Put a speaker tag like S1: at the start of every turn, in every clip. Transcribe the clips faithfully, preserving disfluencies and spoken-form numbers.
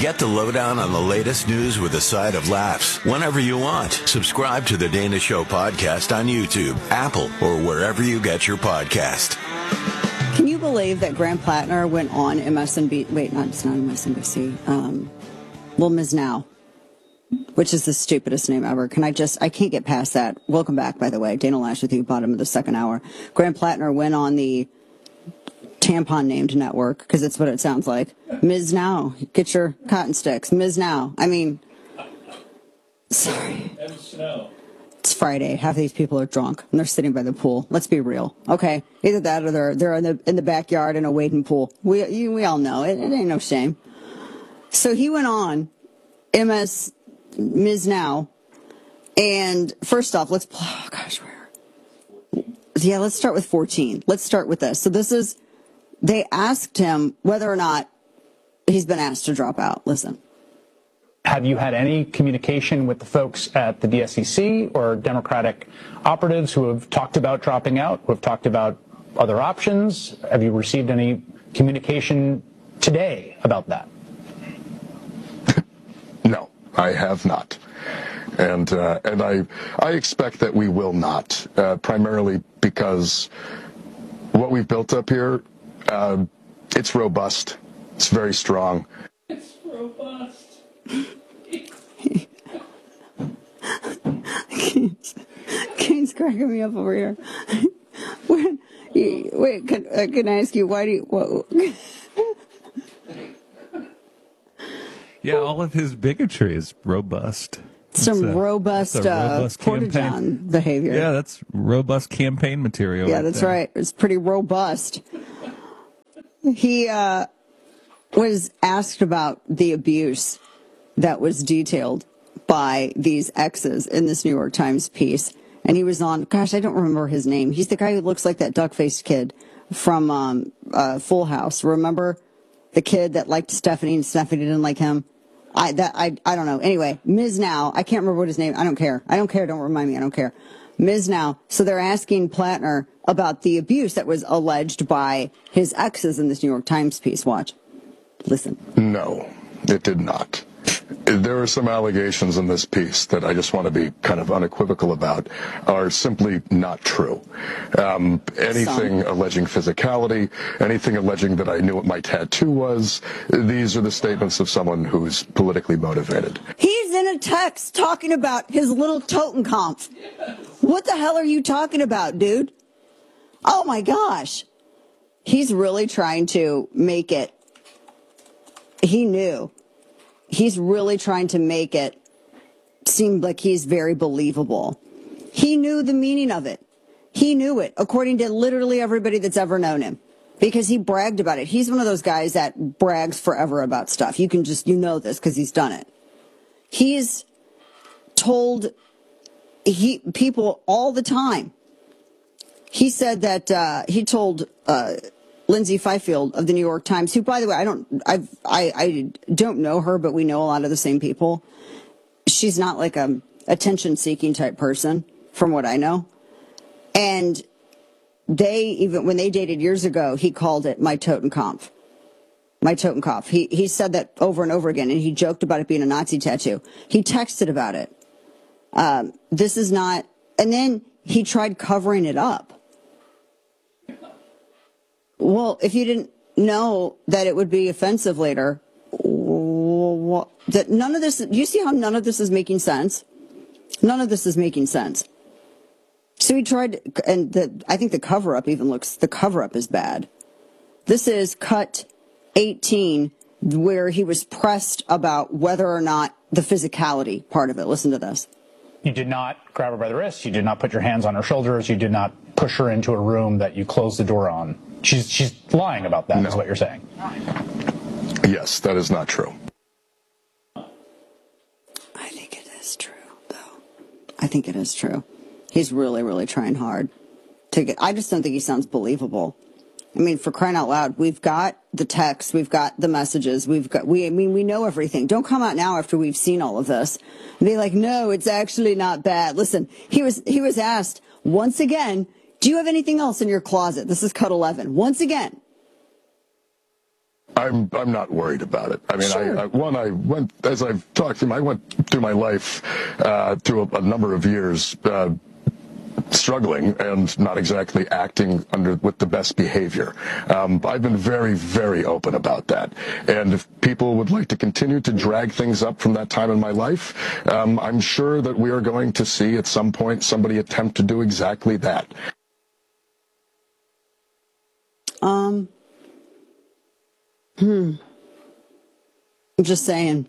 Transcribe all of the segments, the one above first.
S1: Get the lowdown on the latest news with a side of laughs whenever you want. Subscribe to the Dana Show podcast on YouTube, Apple, or wherever you get your podcast.
S2: Can you believe that Graham Plattner went on M S N B C? Wait, not, it's not M S N B C. Um, well, Miz Now, which is the stupidest name ever. Can I just, I can't get past that. Welcome back, by the way. Dana Lash with you, bottom of the second hour. Graham Plattner went on the tampon named network, because that's what it sounds like. Miz Now, get your cotton sticks. Miz Now. I mean, sorry. It's Friday. Half of these people are drunk and they're sitting by the pool. Let's be real. Okay. Either that or they're, they're in the, in the backyard in a wading pool. We, you, we all know it. It ain't no shame. So he went on M S Miz Now, and first off, let's, oh gosh, where? Yeah, let's start with fourteen. Let's start with this. So this is, they asked him whether or not he's been asked to drop out. Listen.
S3: Have you had any communication with the folks at the D S E C or Democratic operatives who have talked about dropping out, who have talked about other options? Have you received any communication today about that?
S4: No, I have not. And uh, and I I expect that we will not, uh, primarily because what we've built up here, uh, it's robust. It's very strong.
S5: It's robust.
S2: Kane's cracking me up over here. When, wait, can, uh, can I ask you, why do you... What,
S6: yeah, all of his bigotry is robust.
S2: Some
S6: a,
S2: robust, robust uh, Porta-John behavior.
S6: Yeah, that's robust campaign material.
S2: Yeah,
S6: right
S2: that's
S6: there.
S2: right. It's pretty robust. He uh, was asked about the abuse that was detailed by these exes in this New York Times piece. And he was on, gosh, I don't remember his name. He's the guy who looks like that duck-faced kid from um, uh, Full House. Remember the kid that liked Stephanie and Stephanie didn't like him? I that I I don't know. Anyway, Miz Now, I can't remember what his name. I don't care. I don't care. Don't remind me. I don't care. Miz Now. So they're asking Plattner about the abuse that was alleged by his exes in this New York Times piece. Watch. Listen.
S4: No, it did not. There are some allegations in this piece that I just want to be kind of unequivocal about are simply not true. Um, anything some. alleging physicality, anything alleging that I knew what my tattoo was, these are the statements of someone who's politically motivated.
S2: He's in a text talking about his little Totenkopf. What the hell are you talking about, dude? Oh my gosh. He's really trying to make it. He knew. He's really trying to make it seem like he's very believable. He knew the meaning of it. He knew it, according to literally everybody that's ever known him, because he bragged about it. He's one of those guys that brags forever about stuff. You can just, you know this because he's done it. He's told he people all the time. He said that uh, he told uh, Lindsay Fifield of the New York Times, who, by the way, I don't, I've, I, I don't know her, but we know a lot of the same people. She's not like a attention-seeking type person, from what I know. And they, even when they dated years ago, he called it my Totenkopf. My Totenkopf. He he said that over and over again, and he joked about it being a Nazi tattoo. He texted about it. Um, this is not, and then he tried covering it up. Well, if you didn't know that it would be offensive later, what, that none of this, you see how none of this is making sense? None of this is making sense. So he tried, and the, I think the cover-up even looks, the cover-up is bad. This is cut eighteen, where he was pressed about whether or not the physicality part of it. Listen to this.
S3: You did not grab her by the wrist. You did not put your hands on her shoulders. You did not push her into a room that you closed the door on. She's she's lying about that, no. Is what you're saying.
S4: Yes, that is not true.
S2: I think it is true, though. I think it is true. He's really, really trying hard to get. I just don't think he sounds believable. I mean, for crying out loud, we've got the texts, we've got the messages, we've got, we, I mean, we know everything. Don't come out now after we've seen all of this and be like, no, it's actually not bad. Listen, he was, he was asked once again, do you have anything else in your closet? This is cut eleven. Once again,
S4: I'm I'm not worried about it. I mean,
S2: Sure.
S4: I, I one I went as I've talked through. I went through my life uh, through a, a number of years. Uh, struggling and not exactly acting under with the best behavior. Um, I've been very, very open about that. And if people would like to continue to drag things up from that time in my life, um, I'm sure that we are going to see at some point somebody attempt to do exactly that.
S2: Um, hmm. I'm just saying.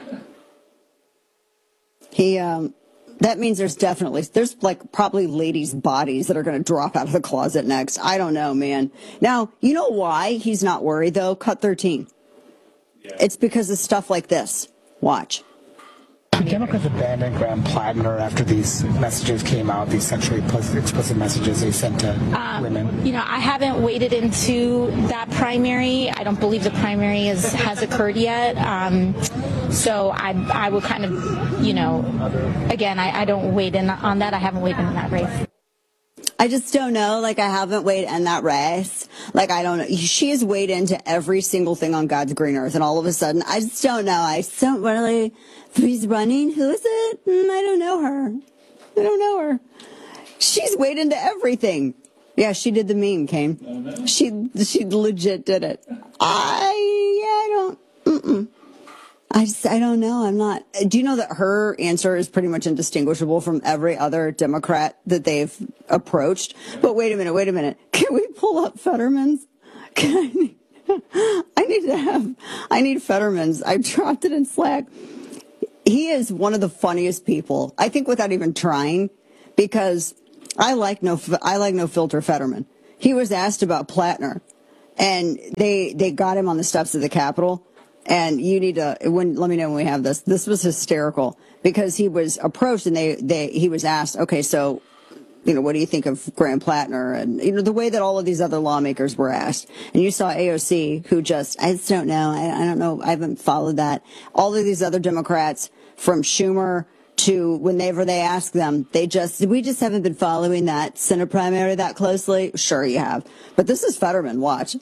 S2: He, um, that means there's definitely, there's like probably ladies' bodies that are going to drop out of the closet next. I don't know, man. Now, you know why he's not worried, though? Cut thirteen. Yeah. It's because of stuff like this. Watch.
S7: Democrats abandoned Graham Plattner after these messages came out, these sexually explicit messages they sent to um, women?
S8: You know, I haven't waded into that primary. I don't believe the primary is, has occurred yet. Um, so I, I would kind of, you know, again, I, I don't wade in on that. I haven't waded in that race.
S2: I just don't know. Like, I haven't weighed in that race. Like, I don't know. She has weighed into every single thing on God's green earth. And all of a sudden, I just don't know. I just don't really. Who's running? Who is it? Mm, I don't know her. I don't know her. She's weighed into everything. Yeah, she did the meme, Kane. She she legit did it. I, yeah, I don't. Mm-mm. I just, I don't know. I'm not. Do you know that her answer is pretty much indistinguishable from every other Democrat that they've approached? But wait a minute, wait a minute. Can we pull up Fetterman's? Can I, I need to have, I need Fetterman's. I dropped it in Slack. He is one of the funniest people, I think, without even trying, because I like no, I like no filter Fetterman. He was asked about Plattner, and they, they got him on the steps of the Capitol. And you need to, when, let me know when we have this. This was hysterical because he was approached and they, they, he was asked, okay, so, you know, what do you think of Graham Plattner? And, you know, the way that all of these other lawmakers were asked. And you saw A O C, who just, I just don't know. I, I don't know. I haven't followed that. All of these other Democrats, from Schumer to whenever they ask them, they just, we just haven't been following that Senate primary that closely. Sure you have. But this is Fetterman. Watch.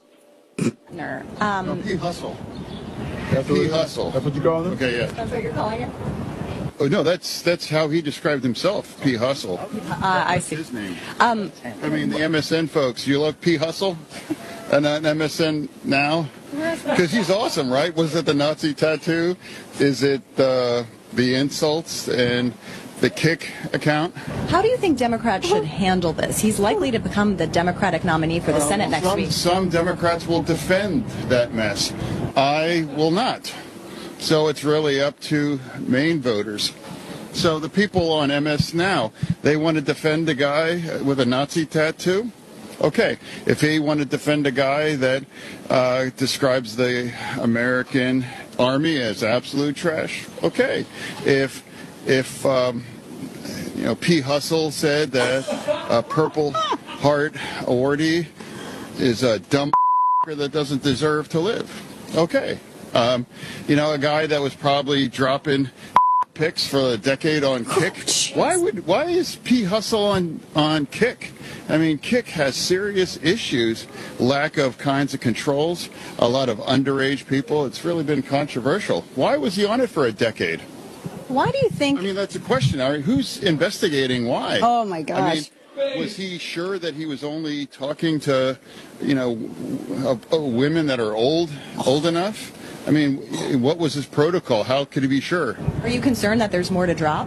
S9: Um,
S10: P. Hustle. That's P. Hustle.
S9: That's what you call him?
S10: Okay, yeah.
S8: That's what you're calling it?
S10: Oh, no, that's that's how he described himself, P. Hustle.
S9: Uh, I see.
S10: His name.
S9: Um,
S10: I mean, the M S N folks, you love P. Hustle? And on M S N now? Because he's awesome, right? Was it the Nazi tattoo? Is it uh, the insults and the Kick account?
S9: How do you think Democrats should handle this? He's likely to become the Democratic nominee for the
S10: Uh,
S9: Senate next
S10: some,
S9: week.
S10: Some Democrats will defend that mess. I will not. So it's really up to Maine voters. So the people on M S Now, they want to defend a guy with a Nazi tattoo? Okay. If he want to defend a guy that uh, describes the American Army as absolute trash, okay. If, if um, you know, P. Hustle said that a Purple Heart awardee is a dumb that doesn't deserve to live, okay. Um, you know, a guy that was probably dropping pics for a decade on Kick.
S2: Oh,
S10: why would why is P. Hustle on on Kick? I mean, Kick has serious issues, lack of kinds of controls, a lot of underage people. It's really been controversial. Why was he on it for a decade?
S9: Why do you think?
S10: I mean, that's a question. I mean, who's investigating why?
S2: Oh, my gosh.
S10: I mean, was he sure that he was only talking to, you know, uh, uh, women that are old, old enough? I mean, what was his protocol? How could he be sure?
S9: Are you concerned that there's more to drop?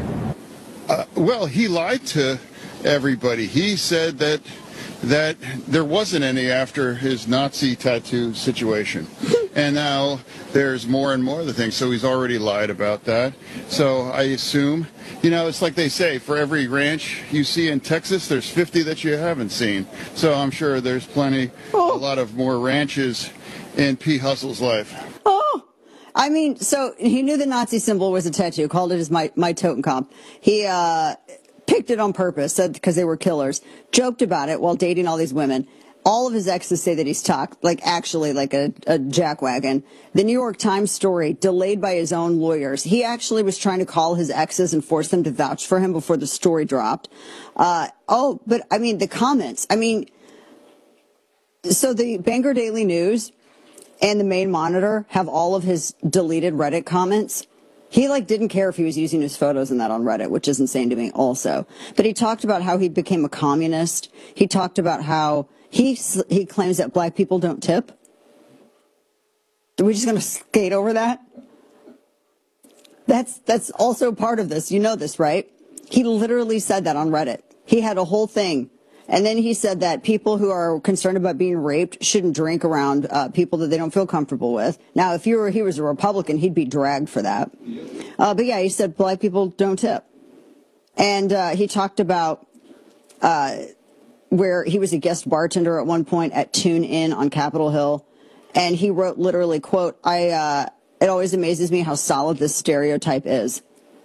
S10: Uh, well, he lied to everybody. He said that that there wasn't any after his Nazi tattoo situation. And now there's more and more of the things. So he's already lied about that. So I assume, you know, it's like they say, for every ranch you see in Texas, there's fifty that you haven't seen. So I'm sure there's plenty, a lot of more ranches in P. Hustle's life.
S2: Oh, I mean, so he knew the Nazi symbol was a tattoo, called it as my, my Totenkopf. He uh, picked it on purpose, said because they were killers, joked about it while dating all these women. All of his exes say that he's talked, like actually like a, a jackwagon. The New York Times story, delayed by his own lawyers. He actually was trying to call his exes and force them to vouch for him before the story dropped. Uh, oh, but I mean, the comments, I mean, so the Bangor Daily News, and the main monitor have all of his deleted Reddit comments. He like didn't care if he was using his photos in that on Reddit, which is insane to me also. But he talked about how he became a communist. He talked about how he he claims that black people don't tip. Are we just going to skate over that? That's that's also part of this. You know this, right? He literally said that on Reddit. He had a whole thing. And then he said that people who are concerned about being raped shouldn't drink around uh, people that they don't feel comfortable with. Now, if you were, he was a Republican, he'd be dragged for that. Uh, but yeah, he said black people don't tip. And uh, he talked about uh, where he was a guest bartender at one point at Tune In on Capitol Hill. And he wrote literally, quote, I, uh, it always amazes me how solid this stereotype is.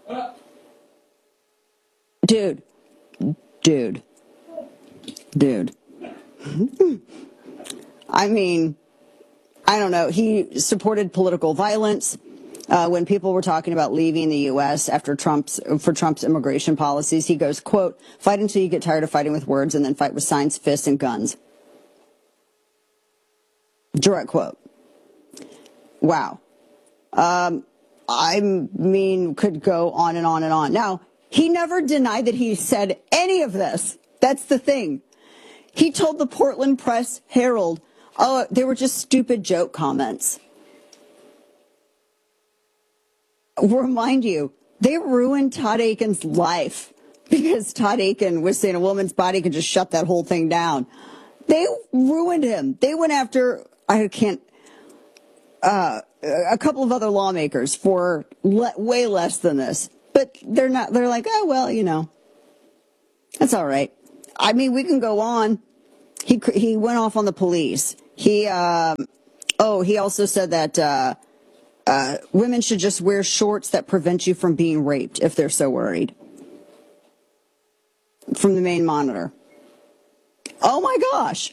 S2: Dude, dude. Dude. I mean, I don't know. He supported political violence uh, when people were talking about leaving the U S after Trump's for Trump's immigration policies. He goes, quote, fight until you get tired of fighting with words and then fight with signs, fists, and guns. Direct quote. Wow. Um, I mean, could go on and on and on. Now, he never denied that he said any of this. That's the thing. He told the Portland Press Herald, oh, they were just stupid joke comments. Remind you, they ruined Todd Aiken's life because Todd Aiken was saying a woman's body could just shut that whole thing down. They ruined him. They went after, I can't, uh, a couple of other lawmakers for le- way less than this. But they're not, they're like, oh, well, you know, that's all right. I mean, we can go on. He he went off on the police. He, um, oh, he also said that uh, uh, women should just wear shorts that prevent you from being raped if they're so worried. From the main monitor. Oh, my gosh.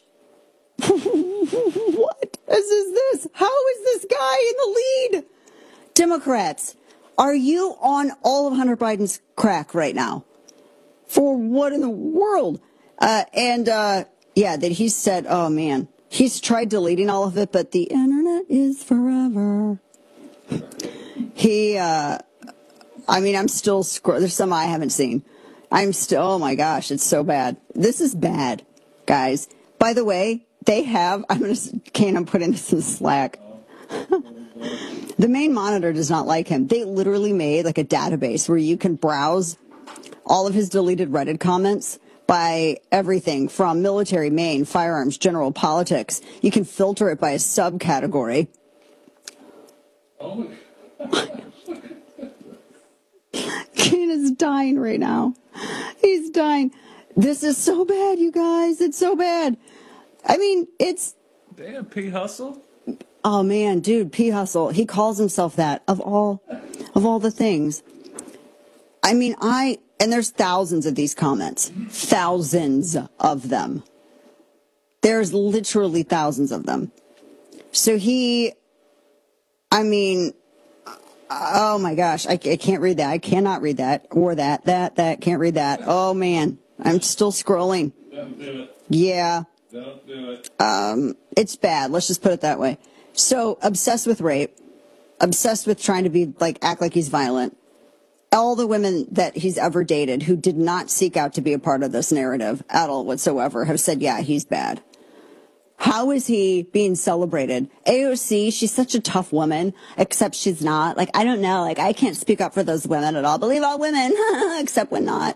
S2: What is, is this? How is this guy in the lead? Democrats, are you on all of Hunter Biden's crack right now? For what in the world? Uh, and, uh, yeah, that he said, oh, man, he's tried deleting all of it, but the internet is forever. He, uh, I mean, I'm still, scroll- there's some I haven't seen. I'm still, oh, my gosh, it's so bad. This is bad, guys. By the way, they have, I'm going to, Kane, I'm putting this in Slack. The main monitor does not like him. They literally made like a database where you can browse all of his deleted Reddit comments by everything from military, Maine, firearms, general politics. You can filter it by a subcategory.
S5: Oh
S2: Kane is dying right now. He's dying. This is so bad, you guys. It's so bad. I mean, it's...
S5: Damn, P. Hustle.
S2: Oh, man, dude, P. Hustle. He calls himself that of all, of all the things. I mean, I... And there's thousands of these comments. Thousands of them. There's literally thousands of them. So he, I mean, oh my gosh, I, I can't read that. I cannot read that. Or that, that, that, can't read that. Oh man, I'm still scrolling.
S5: Don't do it.
S2: Yeah.
S5: Don't do it.
S2: Um, it's bad. Let's just put it that way. So obsessed with rape, obsessed with trying to be like, act like he's violent. All the women that he's ever dated who did not seek out to be a part of this narrative at all whatsoever have said, yeah, he's bad. How is he being celebrated? A O C, she's such a tough woman, except she's not. Like, I don't know. Like, I can't speak up for those women at all. Believe all women, except when not.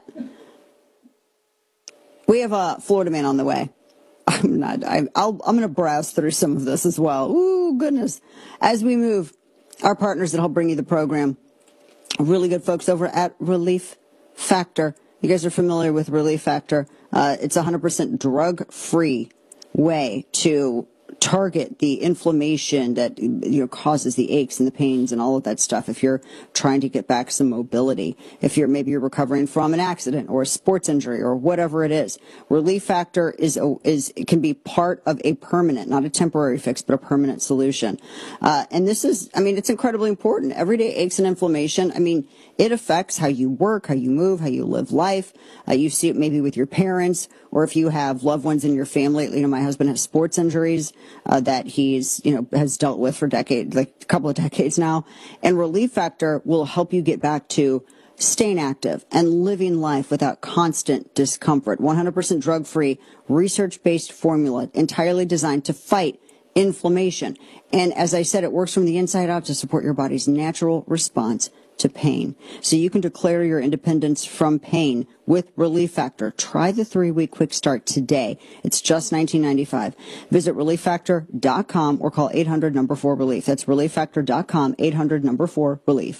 S2: We have a Florida man on the way. I'm not, I, I'll, I'm going to browse through some of this as well. Ooh, goodness. As we move, our partners that help bring you the program. Really good folks over at Relief Factor. You guys are familiar with Relief Factor. Uh, it's a one hundred percent drug-free way to target the inflammation that, you know, causes the aches and the pains and all of that stuff. If you're trying to get back some mobility, if you're maybe you're recovering from an accident or a sports injury or whatever it is, Relief Factor is a, is it can be part of a permanent, not a temporary fix, but a permanent solution. Uh, and this is, I mean, it's incredibly important. Everyday aches and inflammation. I mean, it affects how you work, how you move, how you live life. Uh, you see it maybe with your parents, or if you have loved ones in your family. You know, my husband has sports injuries. uh, that he's, you know, has dealt with for decades, like a couple of decades now. And Relief Factor will help you get back to staying active and living life without constant discomfort. one hundred percent drug-free, research-based formula entirely designed to fight inflammation. And as I said, it works from the inside out to support your body's natural response to pain. So you can declare your independence from pain with Relief Factor. Try the three-week quick start today. It's just nineteen ninety-five. Visit relief factor dot com or call eight hundred number four relief. That's relief factor dot com, eight hundred number four relief.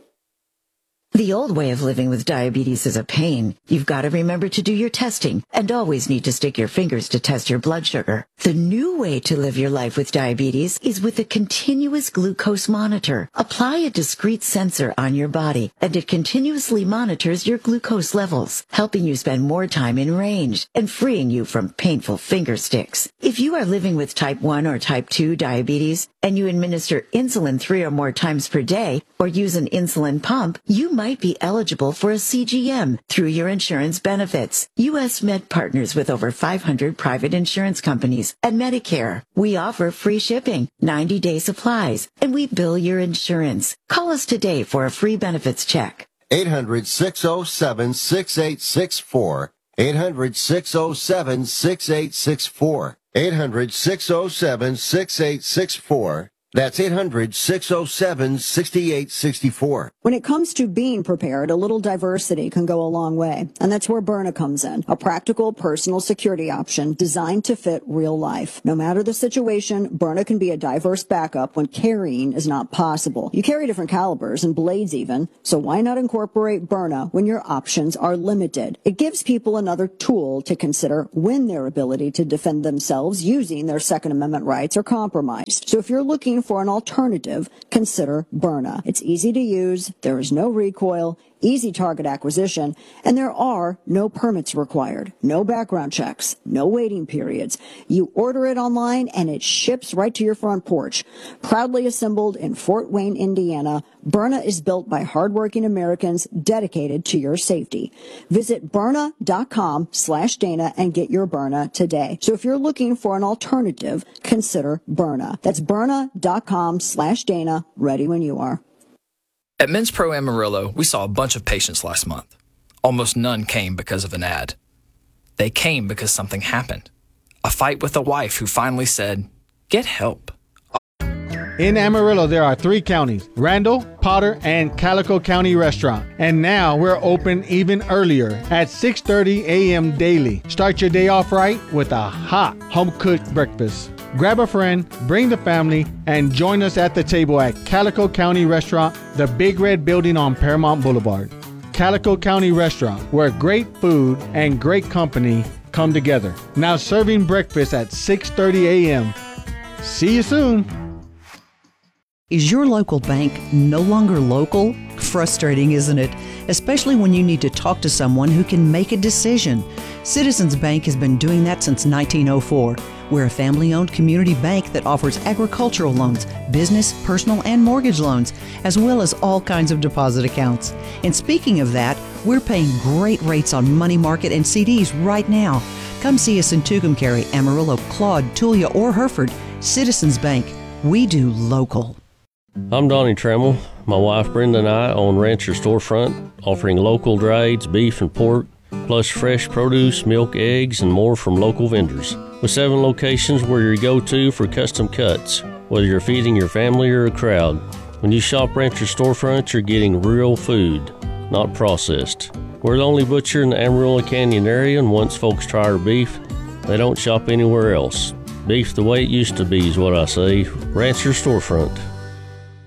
S11: The old way of living with diabetes is a pain. You've got to remember to do your testing and always need to stick your fingers to test your blood sugar. The new way to live your life with diabetes is with a continuous glucose monitor. Apply a discrete sensor on your body and it continuously monitors your glucose levels, helping you spend more time in range and freeing you from painful finger sticks. If you are living with type one or type two diabetes and you administer insulin three or more times per day or use an insulin pump, you might might be eligible for a C G M through your insurance benefits. U S Med partners with over five hundred private insurance companies and Medicare. We offer free shipping, ninety-day supplies, and we bill your insurance. Call us today for a free benefits check.
S12: eight hundred, six oh seven, six eight six four. eight hundred, six oh seven, six eight six four. eight hundred, six oh seven, six eight six four. That's eight hundred, six oh seven, six eight six four.
S2: When it comes to being prepared, a little diversity can go a long way. And that's where Byrna comes in. A practical personal security option designed to fit real life. No matter the situation, Byrna can be a diverse backup when carrying is not possible. You carry different calibers and blades even, so why not incorporate Byrna when your options are limited? It gives people another tool to consider when their ability to defend themselves using their Second Amendment rights are compromised. So if you're looking for an alternative, consider Byrna. It's easy to use, there is no recoil, easy target acquisition, and there are no permits required, no background checks, no waiting periods. You order it online and it ships right to your front porch. Proudly assembled in Fort Wayne, Indiana, Byrna is built by hardworking Americans dedicated to your safety. Visit Byrna.com slash Dana and get your Byrna today. So if you're looking for an alternative, consider Byrna. That's Byrna.com slash Dana, ready when you are.
S13: At Men's Pro Amarillo, we saw a bunch of patients last month. Almost none came because of an ad. They came because something happened. A fight with a wife who finally said, "Get help."
S14: In Amarillo, there are three counties, Randall, Potter, and Calico County Restaurant. And now we're open even earlier at six thirty a.m. daily. Start your day off right with a hot home-cooked breakfast. Grab a friend, bring the family, and join us at the table at Calico County Restaurant, the Big Red Building on Paramount Boulevard. Calico County Restaurant, where great food and great company come together. Now serving breakfast at six thirty a.m. See you soon.
S15: Is your local bank no longer local? Frustrating, isn't it? Especially when you need to talk to someone who can make a decision. Citizens Bank has been doing that since nineteen oh four. We're a family-owned community bank that offers agricultural loans, business, personal, and mortgage loans, as well as all kinds of deposit accounts. And speaking of that, we're paying great rates on money market and C Ds right now. Come see us in Tucumcari, Amarillo, Claude, Tulia, or Hereford. Citizens Bank. We do local.
S16: I'm Donnie Trammell. My wife Brenda and I own Rancher Storefront, offering local dry aged beef and pork, plus fresh produce, milk, eggs, and more from local vendors. With seven locations, we're your go-to for custom cuts, whether you're feeding your family or a crowd. When you shop Rancher Storefront, you're getting real food, not processed. We're the only butcher in the Amarillo Canyon area, and once folks try our beef, they don't shop anywhere else. Beef the way it used to be is what I say. Rancher Storefront.